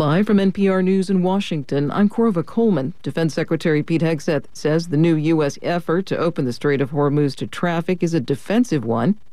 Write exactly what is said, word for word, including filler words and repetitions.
Live from N P R News in Washington, I'm Corva Coleman. Defense Secretary Pete Hegseth says the new U S effort to open the Strait of Hormuz to traffic is a defensive one.